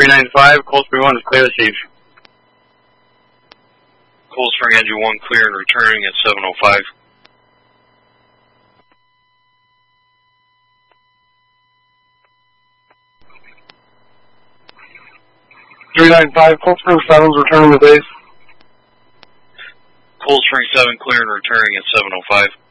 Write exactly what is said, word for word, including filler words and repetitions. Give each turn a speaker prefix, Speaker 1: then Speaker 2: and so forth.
Speaker 1: three nine five, Cold Spring one is clear to receive.
Speaker 2: Cold Spring Engine one clear and returning at seven oh five.
Speaker 3: three nine five, Cold Spring seven is returning to base.
Speaker 2: Cold Spring seven clear and returning at seven oh five.